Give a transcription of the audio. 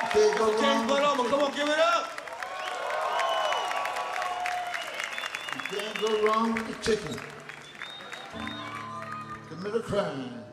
James Paloma, come on, give it up. You can't go wrong with the chicken. Commit a crime.